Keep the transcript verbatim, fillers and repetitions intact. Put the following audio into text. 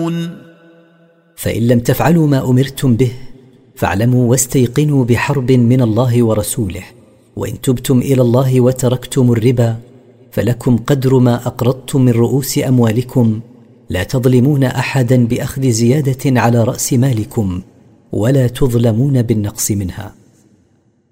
تفعلون. فإن لم تفعلوا ما أمرتم به فاعلموا واستيقنوا بحرب من الله ورسوله، وإن تبتم إلى الله وتركتم الربا فلكم قدر ما أقرضتم من رؤوس أموالكم، لا تظلمون أحدا بأخذ زيادة على رأس مالكم ولا تظلمون بالنقص منها.